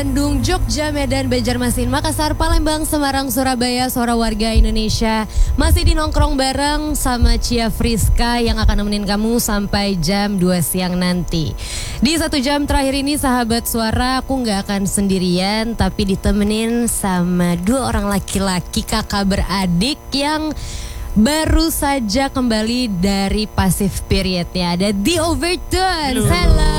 Bandung, Jogja, Medan, Banjarmasin, Makassar, Palembang, Semarang, Surabaya, suara warga Indonesia. Masih di nongkrong bareng sama Cia Friska yang akan nemenin kamu sampai jam 2 siang nanti. Di 1 jam terakhir ini sahabat suara, aku gak akan sendirian, tapi ditemenin sama 2 orang laki-laki kakak beradik yang baru saja kembali dari passive periodnya. Ada The Overtones. Hello.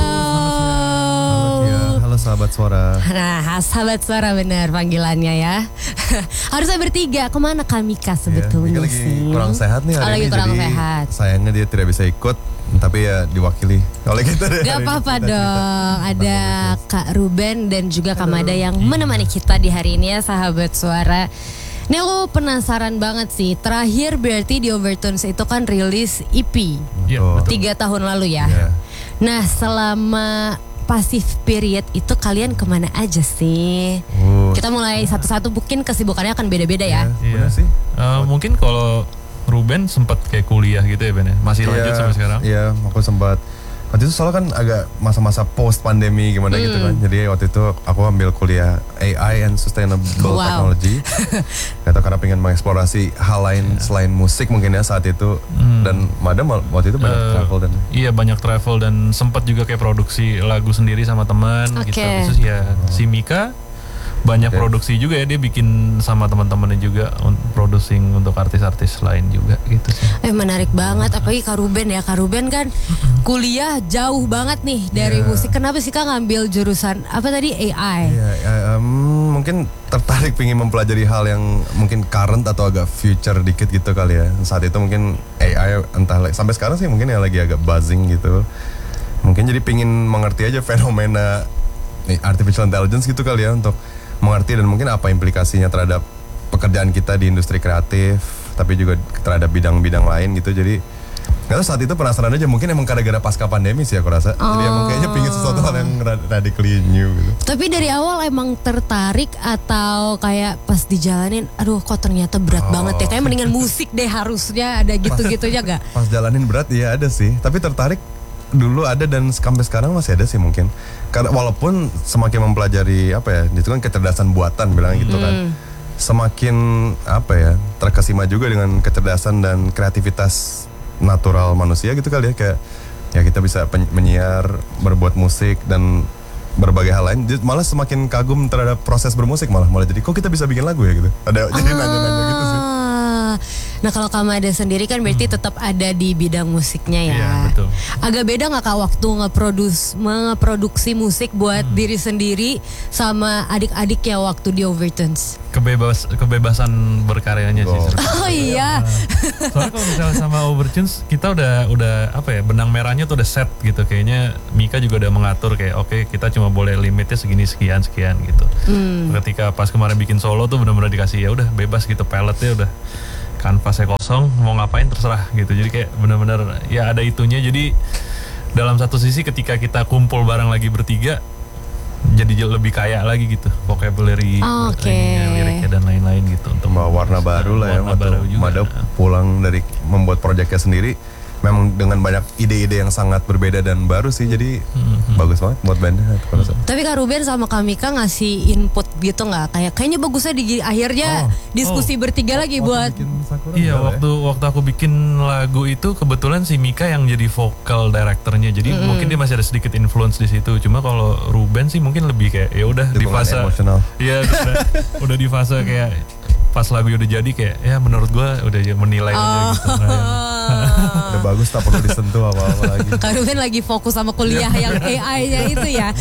Halo sahabat suara. Nah, sahabat suara benar panggilannya ya. Harusnya bertiga. Kemana Kamika sebetulnya Mika lagi sih? kurang sehat nih hari lagi ini, kurang jadi sehat. sayangnya dia tidak bisa ikut, tapi ya diwakili oleh kita deh. Gak apa-apa dong. Ada Kak Ruben dan juga Kak Mada yang menemani kita di hari ini ya sahabat suara. Ini aku penasaran banget sih. Terakhir berarti The Overtones itu kan rilis EP. Iya, 3 tahun lalu ya. Iya. Nah, selama passive period itu kalian kemana aja sih? Kita mulai satu-satu, mungkin kesibukannya akan beda-beda ya. Benar sih. Mungkin kalau Ruben sempat kayak kuliah gitu ya Ben ya? Masih lanjut sampai sekarang? Iya, aku sempat. Waktu itu soalnya kan agak masa-masa post pandemi gimana gitu kan. Jadi waktu itu aku ambil kuliah AI and Sustainable Technology. Gak tau karena pengen mengeksplorasi hal lain selain musik mungkin ya saat itu. Dan Madam waktu itu banyak travel dan... Iya, banyak travel dan sempat juga kayak produksi lagu sendiri sama teman gitu. Khusus ya si Mika banyak produksi juga ya, dia bikin sama teman-temannya juga producing untuk artis-artis lain juga gitu sih. Menarik banget, apalagi Kak Ruben ya. Kak Ruben kan kuliah jauh banget nih dari musik. Kenapa sih Kak ngambil jurusan apa tadi, AI? Mungkin tertarik pengen mempelajari hal yang mungkin current atau agak future dikit gitu kali ya. Saat itu mungkin AI entah sampai sekarang sih mungkin ya lagi agak buzzing gitu. Mungkin jadi pengen mengerti aja fenomena artificial intelligence gitu kali ya, untuk mengerti dan mungkin apa implikasinya terhadap pekerjaan kita di industri kreatif, tapi juga terhadap bidang-bidang lain gitu. Jadi nggak tahu, saat itu penasaran aja, mungkin emang gara-gara pasca pandemi sih aku rasa. Jadi emang kayaknya pingin sesuatu hal yang radically new gitu. Tapi dari awal emang tertarik atau kayak pas dijalanin, aduh kok ternyata berat banget ya, kayak mendingan musik deh harusnya, ada gitu-gitunya gak? Pas jalanin berat ya ada sih, tapi tertarik dulu ada dan sampai sekarang masih ada sih mungkin. Karena walaupun semakin mempelajari apa ya, itu kan kecerdasan buatan bilang gitu kan. Semakin apa ya, terkesima juga dengan kecerdasan dan kreativitas natural manusia gitu kali ya, kayak ya kita bisa menyiar, berbuat musik dan berbagai hal lain. Jadi malah semakin kagum terhadap proses bermusik, malah jadi kok kita bisa bikin lagu ya gitu. Ada jadi nanya-nanya gitu sih. Nah kalau kamu ada sendiri kan berarti tetap ada di bidang musiknya ya. Iya, betul. Agak beda gak Kak waktu ngeproduksi musik buat diri sendiri sama adik-adik ya waktu di Overtones? Kebebasan berkaryanya sih. Oh iya. Soalnya kalau misalnya sama Overtones kita udah apa ya, benang merahnya tuh udah set gitu. Kayaknya Mika juga udah mengatur kayak oke, kita cuma boleh limitnya segini sekian gitu. Ketika pas kemarin bikin solo tuh benar-benar dikasih ya udah bebas gitu, palette-nya udah kanvasnya kosong, mau ngapain terserah gitu. Jadi kayak benar-benar ya ada itunya. Jadi dalam satu sisi ketika kita kumpul bareng lagi bertiga, jadi lebih kaya lagi gitu vocabulary, liriknya dan lain-lain gitu, untuk membawa warna baru lah ya. Mada pulang dari membuat proyeknya sendiri memang dengan banyak ide-ide yang sangat berbeda dan baru sih, jadi bagus banget buat bandnya. Tapi Kak Ruben sama Kak Mika ngasih input gitu nggak? Kayaknya bagusnya di akhirnya diskusi bertiga lagi buat. Iya, waktu aku bikin lagu itu kebetulan si Mika yang jadi vocal directornya, jadi mungkin dia masih ada sedikit influence di situ. Cuma kalau Ruben sih mungkin lebih kayak ya udah di fase emosional. Iya, udah di fase kayak pas lagu udah jadi kayak ya menurut gue udah menilai aja gitu. Udah bagus, tak perlu disentuh apa-apa lagi. Kak Ruben lagi fokus sama kuliah yang AI-nya itu ya.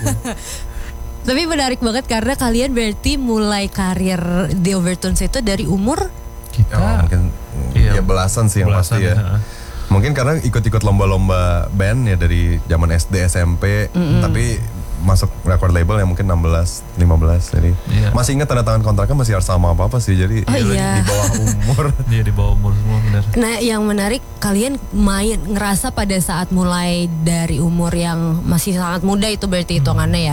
Tapi menarik banget karena kalian berarti mulai karir The Overtones itu dari umur? Kita mungkin ya belasan sih yang pasti ya. Mungkin karena ikut-ikut lomba-lomba band ya dari zaman SD, SMP, tapi masuk record label yang mungkin 16, 15 jadi masih ingat tanda tangan kontraknya masih harus sama apa-apa sih, jadi di bawah umur. Iya, di bawah umur semua, benar. Nah yang menarik kalian ngerasa pada saat mulai dari umur yang masih sangat muda itu berarti hitungannya ya,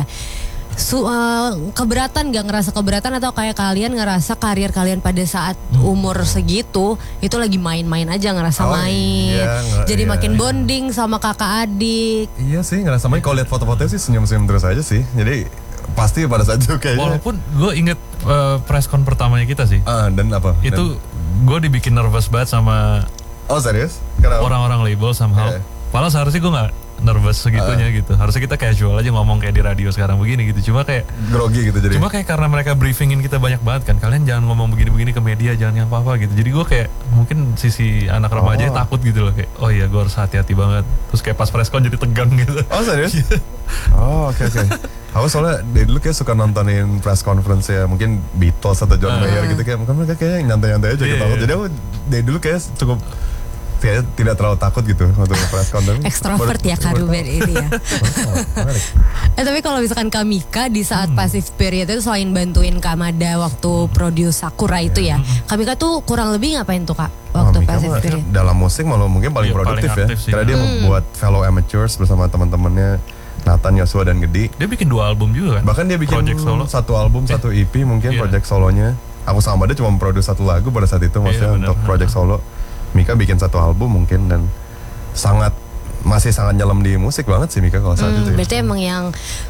keberatan gak, ngerasa keberatan atau kayak kalian ngerasa karir kalian pada saat umur segitu itu lagi main-main aja, ngerasa main, jadi makin bonding sama kakak adik? Iya sih, ngerasa main. Kalau lihat foto-fotonya sih senyum-senyum terus aja sih, jadi pasti pada saat itu kayaknya. Walaupun gue inget press con pertamanya kita sih. Dan apa? Itu gue dibikin nervous banget sama Oh serius? Kenapa? orang-orang label somehow. Iya. Padahal seharusnya gue gak nervous segitunya gitu. Harusnya kita casual aja ngomong kayak di radio sekarang begini gitu. Cuma kayak Grogi gitu jadi. Cuma kayak karena mereka briefingin kita banyak banget kan, kalian jangan ngomong begini-begini ke media, jangan yang apa-apa gitu. Jadi gue kayak mungkin sisi anak remaja takut gitu loh, kayak oh iya gue harus hati-hati banget. Terus kayak pas press con jadi tegang gitu. Oh serius? Oh oke. Aku soalnya dari dulu kayak suka nontonin press conference ya, mungkin Beatles atau John Mayer gitu, kayak mungkin mereka kayak nyantai-nyantai aja gitu. Iya. Jadi aku dari dulu kayak cukup kayak tidak terlalu takut gitu waktu press con. Ekstrovert ya Kak Ruben ini ya. Tapi kalau misalkan Kak Mika di saat Passive Period itu selain bantuin Kak Mada waktu produce Sakura itu ya, Kak Mika tuh kurang lebih ngapain tuh Kak waktu Mika Passive mah Period? dalam musik malah mungkin paling Iya, produktif paling ya, aktif sih. karena dia membuat Fellow Amateurs bersama teman-temannya Nathan, Yosua dan Gedi. Dia bikin 2 album juga kan? Bahkan dia bikin Project solo. satu album, satu EP mungkin Iya. project solonya. Aku sama dia cuma memproduce satu lagu pada saat itu, maksudnya Iya, benar. untuk project solo. Mika bikin satu album mungkin dan masih sangat nyelam di musik banget sih Mika kalau saat itu. Ya. Berarti emang yang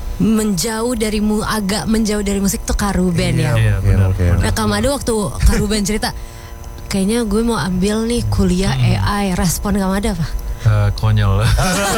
agak menjauh dari musik tuh Kak Ruben ya. Iya, benar. oke. Nah Kak Mada waktu Kak Ruben cerita, kayaknya gue mau ambil nih kuliah AI, respon Kak Mada apa? Konyol lah.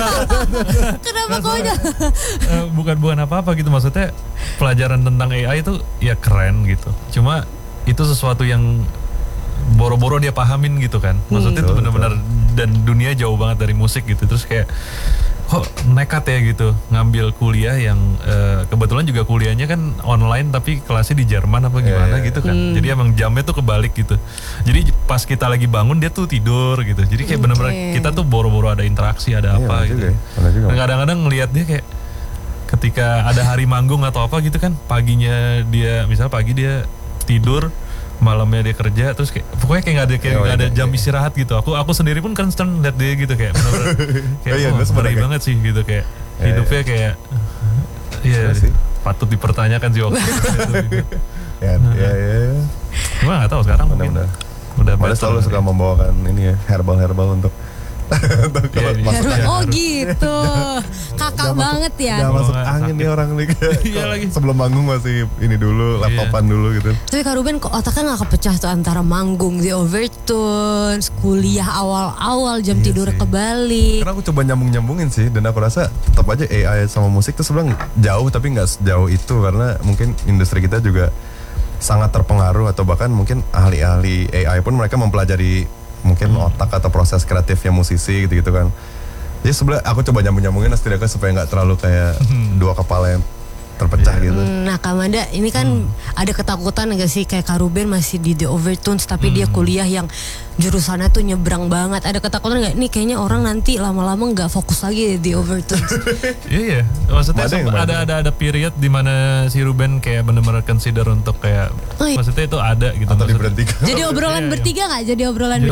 Kenapa konyol? Bukan apa-apa gitu, maksudnya pelajaran tentang AI itu ya keren gitu. Cuma itu sesuatu yang boro-boro dia pahamin gitu kan. Maksudnya itu benar-benar, dan dunia jauh banget dari musik gitu. Terus kayak kok nekat ya gitu ngambil kuliah yang kebetulan juga kuliahnya kan online tapi kelasnya di Jerman apa gimana gitu kan. Jadi emang jamnya tuh kebalik gitu. Jadi pas kita lagi bangun dia tuh tidur gitu. Jadi kayak benar-benar kita tuh boro-boro ada interaksi, ada Iya, apa benar gitu. juga ya, benar juga. Dan kadang-kadang ngelihat dia kayak ketika ada hari manggung atau apa gitu kan, paginya dia misalnya pagi dia tidur, malamnya dia kerja, terus kayak pokoknya kayak nggak ada jam istirahat gitu. Aku sendiri pun concern lihat dia gitu kayak bener-bener kayak Iya, wah, gue sebenarnya ngeri kayak- banget sih gitu, kayak hidupnya kayak iya Iya sih. patut dipertanyakan sih waktu itu. Ya. Cuma nggak tahu sekarang mungkin Benar-benar. udah Padahal better selalu suka membawakan ini ya, herbal untuk kalau Iya, masuk iya. Oh gitu, kakak banget ya. udah masuk Oh, angin sakit. nih orang nih. Iya lagi. Sebelum manggung masih ini dulu, laptopan dulu gitu. Tapi Kak Ruben kok otaknya gak kepecah tuh antara manggung di Overtones, kuliah awal-awal jam tidur sih. kebalik. Karena aku coba nyambung-nyambungin sih, dan aku rasa tetap aja AI sama musik tuh sebenarnya jauh, tapi nggak sejauh itu, karena mungkin industri kita juga sangat terpengaruh, atau bahkan mungkin ahli-ahli AI pun mereka mempelajari mungkin otak atau proses kreatifnya musisi gitu kan. Jadi sebenarnya aku coba nyambung-nyambungin setidaknya supaya nggak terlalu kayak dua kepala yang terpecah gitu. Nah Kak Mada, ini kan ada ketakutan gak sih kayak Kak Ruben masih di The Overtones tapi dia kuliah yang jurusannya tuh nyebrang banget. Ada ketakutan gak? Nih kayaknya orang nanti lama-lama gak fokus lagi di The Overtones. Iya, maksudnya Ada yang ada period di mana si Ruben kayak benar-benar consider untuk kayak Oh, iya. maksudnya itu ada gitu. Atau maksudnya. diberhentikan. Jadi obrolan Iya, iya. bertiga gak? Jadi obrolan